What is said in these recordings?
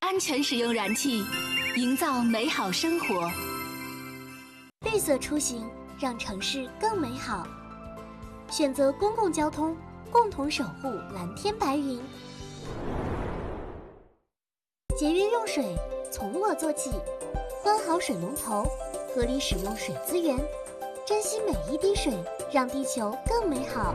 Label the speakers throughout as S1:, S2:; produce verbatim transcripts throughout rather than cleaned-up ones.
S1: 安全使用燃气，营造美好生活。
S2: 绿色出行，让城市更美好。选择公共交通，共同守护蓝天白云。节约用水，从我做起，关好水龙头，合理使用水资源，珍惜每一滴水，让地球更美好。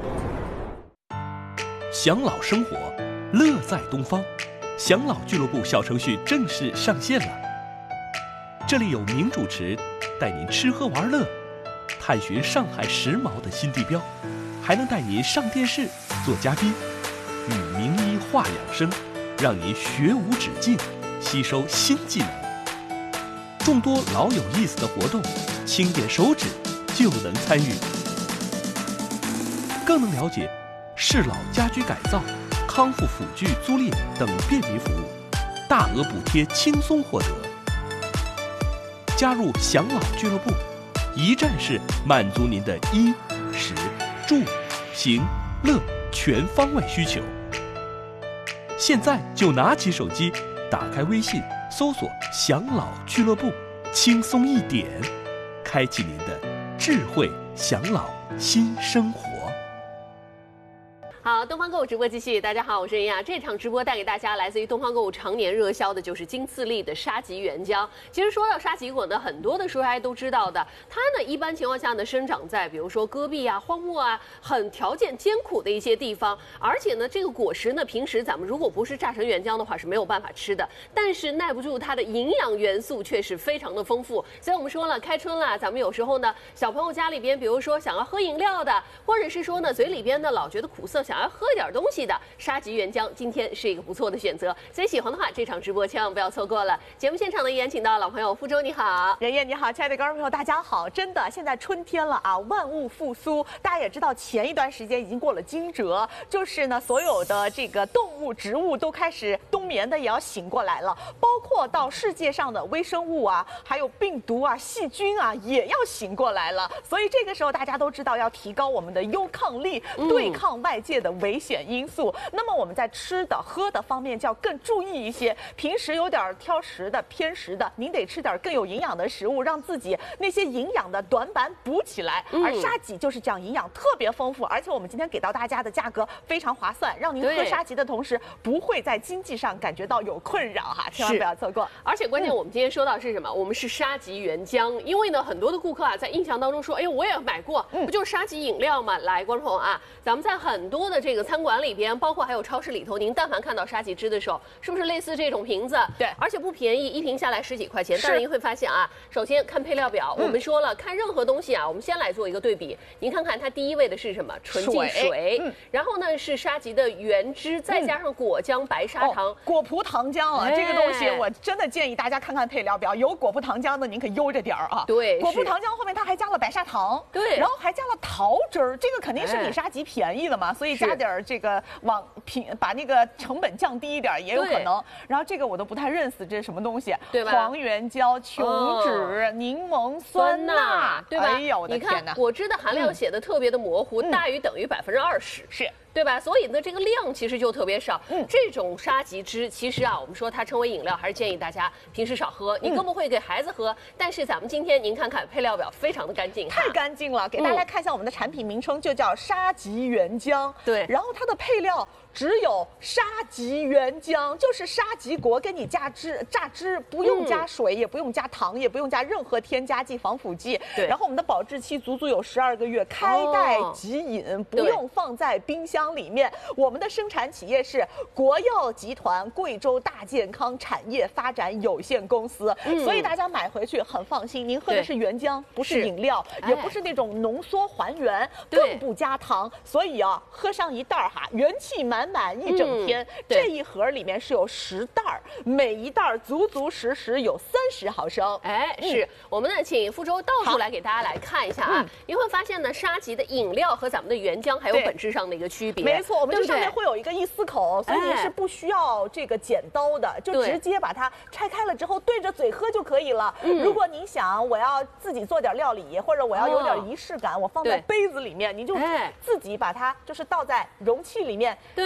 S3: 享老生活，乐在东方。享老俱乐部小程序正式上线了，这里有名主持带您吃喝玩乐，探寻上海时髦的新地标，还能带您上电视做嘉宾，与名医话养生，让您学无止境，吸收新技能。众多老有意思的活动，轻点手指就能参与，更能了解适老家居改造、康复辅具租赁等便民服务，大额补贴轻松获得。加入享老俱乐部，一站式满足您的衣食住行乐全方位需求。现在就拿起手机，打开微信，搜索享老俱乐部，轻松一点，开启您的智慧享老新生活。
S4: 好，东方购物直播继续。大家好，我是任亚。这场直播带给大家来自于东方购物常年热销的就是金次力的沙棘原浆。其实说到沙棘果呢，很多的书孩都知道的，它呢一般情况下呢生长在比如说戈壁啊、荒漠啊，很条件艰苦的一些地方。而且呢，这个果实呢，平时咱们如果不是榨成原浆的话是没有办法吃的。但是耐不住它的营养元素却是非常的丰富。所以我们说了，开春了，咱们有时候呢，小朋友家里边，比如说想要喝饮料的，或者是说呢嘴里边呢老觉得苦涩，想要喝一点东西的沙棘原浆，今天是一个不错的选择。所以喜欢的话，这场直播千万不要错过了。节目现场呢，依然请到老朋友福州，你好，
S5: 任燕你好，亲爱的观众朋友，大家好。真的，现在春天了啊，万物复苏。大家也知道，前一段时间已经过了惊蛰，就是呢，所有的这个动物、植物都开始冬眠的也要醒过来了，包括到世界上的微生物啊，还有病毒啊、细菌啊，也要醒过来了。所以这个时候，大家都知道要提高我们的优抗力，对抗外界的危险因素。那么我们在吃的、喝的方面就要更注意一些。平时有点挑食的、偏食的，您得吃点更有营养的食物，让自己那些营养的短板补起来。嗯、而沙棘就是这样，营养特别丰富，而且我们今天给到大家的价格非常划算，让您喝沙棘的同时不会在经济上感觉到有困扰哈，千万不要错过。
S4: 而且关键我们今天说到是什么？嗯、我们是沙棘原浆，因为呢很多的顾客啊在印象当中说，哎呦我也买过，嗯、不就是沙棘饮料吗？来，观众朋友啊，咱们在很多的这个餐馆里边，包括还有超市里头，您但凡看到沙棘汁的时候，是不是类似这种瓶子？
S5: 对，
S4: 而且不便宜，一瓶下来十几块钱。但是您会发现啊，首先看配料表，嗯、我们说了，看任何东西啊，我们先来做一个对比。您看看它第一位的是什么？纯净水，水嗯、然后呢是沙棘的原汁，再加上果浆、白砂糖、
S5: 哦、果葡糖浆啊，哎、这个东西我真的建议大家看看配料表，有果葡糖浆的您可悠着点儿啊。
S4: 对，
S5: 果葡糖浆后面它还加了白砂糖，
S4: 对，
S5: 然后还加了桃汁儿，这个肯定是比沙棘便宜的嘛，哎、所以加点这个往平把那个成本降低一点也有可能。然后这个我都不太认识，这是什么东西？
S4: 对吧？
S5: 黄原胶、琼脂、哦、柠檬酸钠，
S4: 对吧？
S5: 哎呦我的天哪！
S4: 果汁的含量写的特别的模糊，嗯、大于等于百分之二十，
S5: 是。
S4: 对吧？所以呢，这个量其实就特别少。嗯，这种沙棘汁其实啊，我们说它称为饮料，还是建议大家平时少喝。你更不会给孩子喝。嗯、但是咱们今天您看看配料表，非常的干净，
S5: 太干净了。给大家看一下我们的产品名称，就叫沙棘原浆。
S4: 对，
S5: 然后它的配料只有沙棘原浆，就是沙棘果给你榨汁，榨汁不用加水，嗯、也不用加糖，也不用加任何添加剂、防腐剂。
S4: 对。
S5: 然后我们的保质期足足有十二个月，开袋即饮，哦、不用放在冰箱里面。我们的生产企业是国药集团贵州大健康产业发展有限公司，嗯、所以大家买回去很放心。您喝的是原浆，不是饮料，也不是那种浓缩还原，更不加糖。所以啊，喝上一袋儿哈，元气满满一整天。嗯、这一盒里面是有十袋儿，每一袋儿足足实实有三十毫升。
S4: 哎，是、嗯、我们呢，请福州倒出来给大家来看一下啊，嗯、您会发现呢，沙棘的饮料和咱们的原浆还有本质上的一个区别。
S5: 没错。我们这上面会有一个一丝口，所以你是不需要这个剪刀的，就直接把它拆开了之后对着嘴喝就可以了。嗯、如果您想我要自己做点料理，或者我要有点仪式感，哦、我放在杯子里面，你就自己把它就是倒在容器里面，加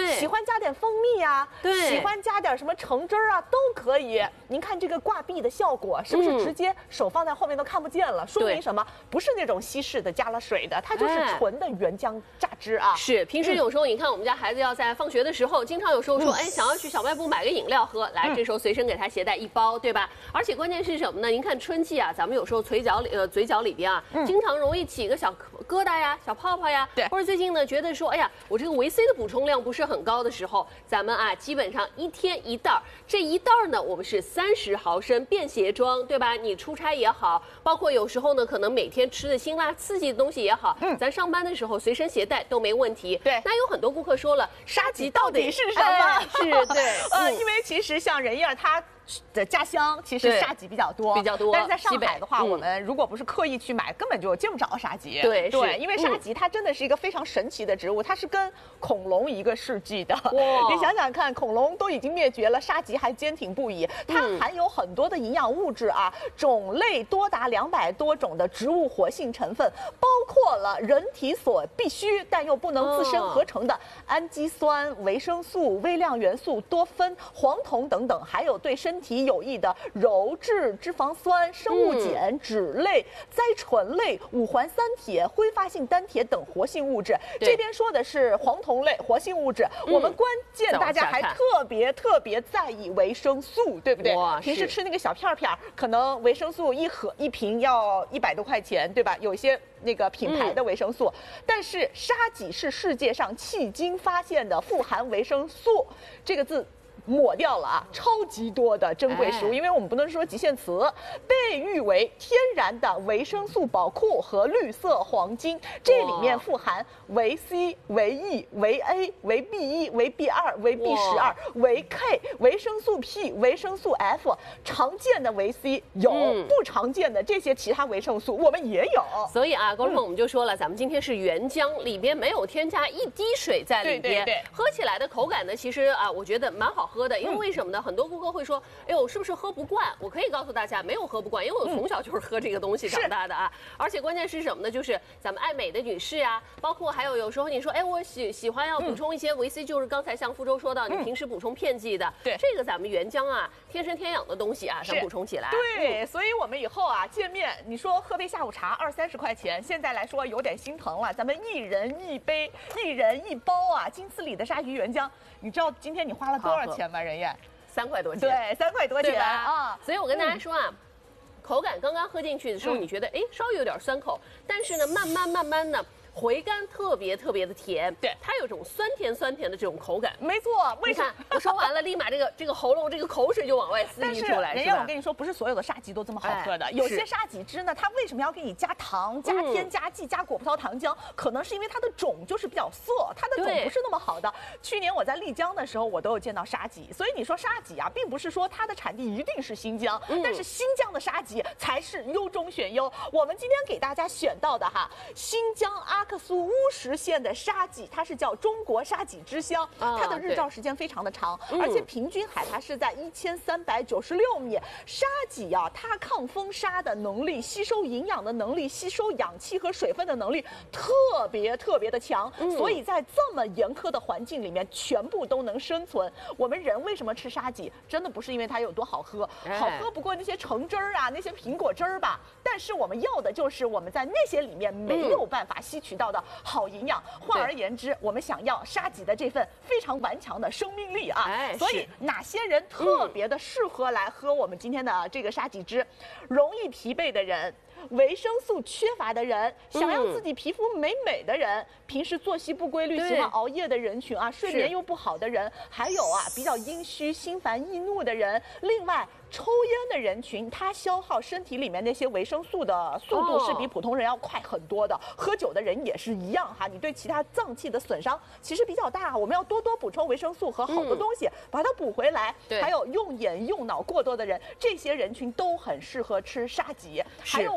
S4: 对，
S5: 喜欢加点蜂蜜啊，
S4: 对，
S5: 喜欢加点什么橙汁儿啊，都可以。您看这个挂壁的效果，是不是直接手放在后面都看不见了？嗯、说明什么？不是那种稀释的加了水的，它就是纯的原浆榨汁啊。
S4: 是，平时有时候你看我们家孩子要在放学的时候，经常有时候说，哎，想要去小卖部买个饮料喝，来，这时候随身给他携带一包，对吧？而且关键是什么呢？您看春季啊，咱们有时候嘴角里呃嘴角里边啊，经常容易起一个小疙瘩呀、小泡泡呀，
S5: 对，
S4: 或者最近呢觉得说，哎呀，我这个维 C 的补充量不是很高的时候，咱们啊基本上一天一袋儿，这一袋儿呢我们是三十毫升便携装，对吧？你出差也好，包括有时候呢可能每天吃的辛辣刺激的东西也好，嗯，咱上班的时候随身携带都没问题。
S5: 对，
S4: 那有很多顾客说了，
S5: 沙棘到底是什么？哎、
S4: 是，对，
S5: 呃，因为其实像任燕她的家乡其实沙棘比较多，
S4: 比较多。
S5: 但是在上海的话，
S4: 嗯、
S5: 我们如果不是刻意去买，根本就见不着沙棘。
S4: 对
S5: 对，因为沙棘它真的是一个非常神奇的植物，它是跟恐龙一个世纪的。
S4: 哇！
S5: 你想想看，恐龙都已经灭绝了，沙棘还坚挺不移。它含有很多的营养物质啊，种类多达两百多种的植物活性成分，包括了人体所必需但又不能自身合成的氨基酸、维生素、微量元素、多酚、黄酮等等，还有对身体有益的鞣质脂肪酸、生物碱、嗯、脂类、甾醇类、五环三铁、挥发性单铁等活性物质。这边说的是黄酮类活性物质，嗯、我们关键大家还特别特别在意维生素，对不对？平时吃那个小片片，可能维生素一盒一瓶要一百多块钱，对吧？有一些那个品牌的维生素，嗯、但是沙棘是世界上迄今发现的富含维生素这个字抹掉了啊，超级多的珍贵食物，因为我们不能说极限词，被誉为天然的维生素宝库和绿色黄金。这里面富含维 C、维 E、维 A、维 B 一、维 B 二、维 B 十二、维 K、维生素 P、维生素 F。常见的维 C 有，嗯、不常见的这些其他维生素我们也有。
S4: 所以啊，观众朋友我们就说了，嗯、咱们今天是原浆，里边没有添加一滴水在里边，
S5: 对对对，
S4: 喝起来的口感呢，其实啊，我觉得蛮好喝的。因为为什么呢？很多顾客会说，哎呦，是不是喝不惯？我可以告诉大家，没有喝不惯，因为我从小就是喝这个东西长大的啊。而且关键是什么呢？就是咱们爱美的女士啊，包括还有有时候你说，哎，我喜喜欢要补充一些维 C，就是刚才像福州说到，你平时补充片剂的，对，这个咱们原浆啊，天生天养的东西啊，咱补充起来。
S5: 对，所以我们以后啊见面，你说喝杯下午茶二三十块钱，现在来说有点心疼了，咱们一人一杯，一人一包啊，金丝里的鲨鱼原浆。你知道今天你花了多少钱吗？任燕，
S4: 三块多钱。
S5: 对，三块多钱啊！
S4: 所以我跟大家说啊，嗯、口感刚刚喝进去的时候，你觉得哎稍微有点酸口，但是呢，慢慢慢慢的。回甘特别特别的甜，对，它有种酸甜酸甜的这种口感，
S5: 没错。为啥？
S4: 我说完了，立马这个这个喉咙这个口水就往外撕溢出来。
S5: 人家我跟你说，不是所有的沙棘都这么好喝的，哎、有些沙棘汁呢，它为什么要给你加糖、加添加剂、加果葡萄糖浆？可能是因为它的种就是比较涩，它的种不是那么好的。去年我在丽江的时候，我都有见到沙棘，所以你说沙棘啊，并不是说它的产地一定是新疆，嗯、但是新疆的沙棘才是优中选优。我们今天给大家选到的哈，新疆阿克苏乌什县的沙棘，它是叫中国沙棘之乡，它的日照时间非常的长，嗯、而且平均海拔是在一千三百九十六米。沙棘啊，它抗风沙的能力、吸收营养的能力、吸收氧气和水分的能力特别特别的强，嗯、所以在这么严苛的环境里面，全部都能生存。我们人为什么吃沙棘？真的不是因为它有多好喝，哎、好喝不过那些橙汁儿啊、那些苹果汁儿吧。但是我们要的就是我们在那些里面没有办法吸取到的。好营养，换而言之，我们想要沙棘的这份非常顽强的生命力啊！哎、所以哪些人特别的适合来喝我们今天的这个沙棘汁？嗯、容易疲惫的人。维生素缺乏的人，想要自己皮肤美美的人，嗯、平时作息不规律、喜欢熬夜的人群啊，睡眠又不好的人，还有啊比较阴虚、心烦易怒的人，另外。抽烟的人群，他消耗身体里面那些维生素的速度是比普通人要快很多的。哦、喝酒的人也是一样哈，你对其他脏器的损伤其实比较大，我们要多多补充维生素和好的东西，嗯、把它补回来。还有用眼用脑过多的人，这些人群都很适合吃沙棘。还有我。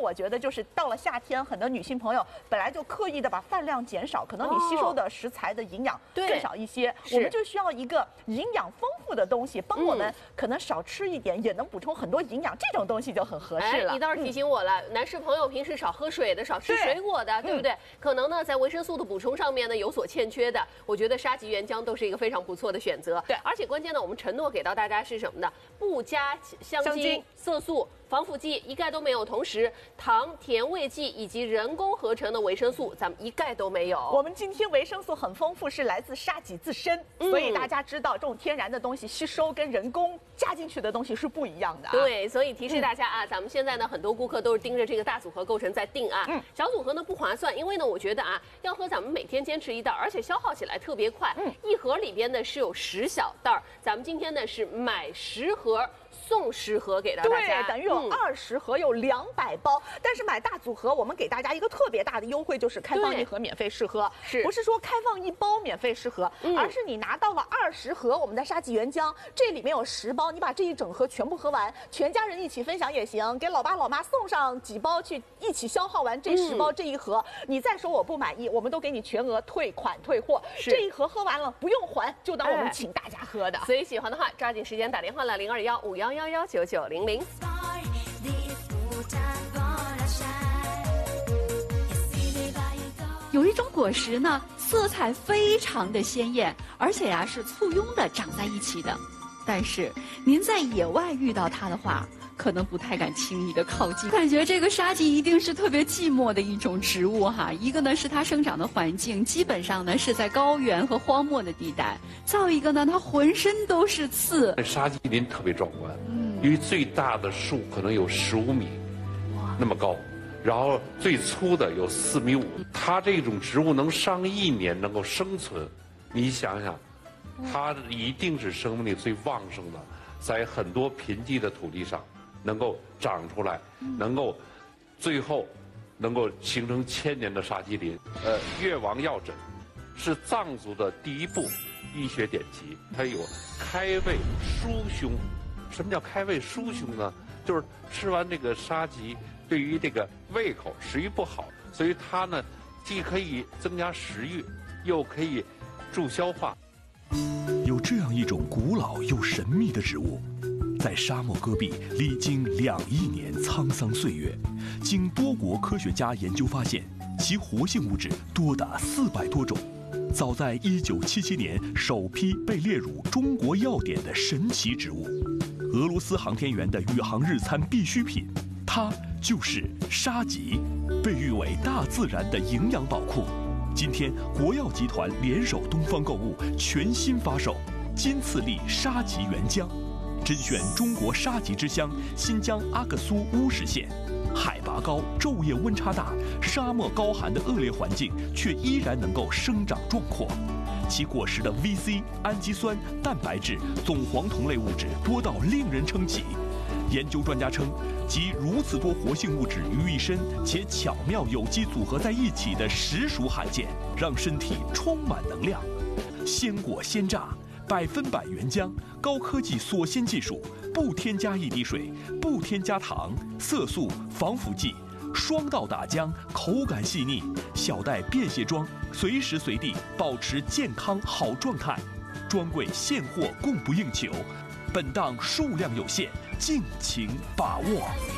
S5: 我觉得就是到了夏天，很多女性朋友本来就刻意的把饭量减少，可能你吸收的食材的营养更少一些，我们就需要一个营养丰富的东西，帮我们可能少吃一点，也能补充很多营养，这种东西就很合适了。
S4: 哎，你倒是提醒我了，男士朋友平时少喝水的，少吃水果的，对不对？可能呢，在维生素的补充上面呢有所欠缺的，我觉得沙棘原浆都是一个非常不错的选择。
S5: 对，
S4: 而且关键呢，我们承诺给到大家是什么呢？不加香精、色素、防腐剂，一概都没有。同时，糖、甜味剂以及人工合成的维生素，咱们一概都没有。
S5: 我们今天维生素很丰富，是来自沙棘自身，嗯、所以大家知道这种天然的东西吸收跟人工加进去的东西是不一样的、啊。
S4: 对，所以提示大家啊，嗯、咱们现在呢，很多顾客都是盯着这个大组合构成在定啊，嗯、小组合呢不划算，因为呢，我觉得啊，要喝咱们每天坚持一袋，而且消耗起来特别快，嗯、一盒里边呢是有十小袋，咱们今天呢是买十盒。送十盒给到大家，
S5: 对，等于有二十盒，有两百包。但是买大组合，我们给大家一个特别大的优惠，就是开放一盒免费试喝。
S4: 是，
S5: 不是说开放一包免费试喝，嗯、而是你拿到了二十盒我们的沙棘原浆，这里面有十包，你把这一整盒全部喝完，全家人一起分享也行，给老爸老妈送上几包去一起消耗完这十包这一盒。嗯、你再说我不满意，我们都给你全额退款退货。这一盒喝完了不用还，就当我们请大家喝的。
S4: 哎、所以喜欢的话，抓紧时间打电话了零二幺五幺幺幺九九零零。
S6: 有一种果实呢，色彩非常的鲜艳，而且呀、啊、是簇拥的长在一起的。但是您在野外遇到它的话，可能不太敢轻易的靠近。感觉这个沙棘一定是特别寂寞的一种植物哈。一个呢是它生长的环境基本上呢是在高原和荒漠的地带，再有一个呢它浑身都是刺。
S7: 沙棘林特别壮观，嗯，因为最大的树可能有十五米那么高，然后最粗的有四米五。它这种植物能上亿年能够生存，你想想，它一定是生命力最旺盛的，在很多贫瘠的土地上能够长出来，能够最后能够形成千年的沙棘林。呃，越王药诊是藏族的第一部医学典籍，它有开胃舒胸。什么叫开胃舒胸呢？就是吃完这个沙棘，对于这个胃口食欲不好，所以它呢既可以增加食欲，又可以助消化。
S3: 有这样一种古老又神秘的植物，在沙漠戈壁历经两亿年沧桑岁月，经多国科学家研究发现，其活性物质多达四百多种。早在一九七七年首批被列入中国药典的神奇植物，俄罗斯航天员的宇航日餐必需品，它就是沙棘，被誉为大自然的营养宝库。今天，国药集团联手东方购物全新发售金次力沙棘原浆，甄选中国沙棘之乡新疆阿克苏乌什县。海拔高、昼夜温差大、沙漠高寒的恶劣环境，却依然能够生长壮阔。其果实的 V C、氨基酸、蛋白质、总黄酮类物质多到令人称奇。研究专家称，集如此多活性物质于一身，且巧妙有机组合在一起的实属罕见，让身体充满能量。鲜果鲜榨，百分百原浆，高科技锁鲜技术，不添加一滴水，不添加糖、色素、防腐剂，双道打浆，口感细腻，小袋便携装，随时随地保持健康好状态。专柜现货供不应求，本档数量有限，敬请把握。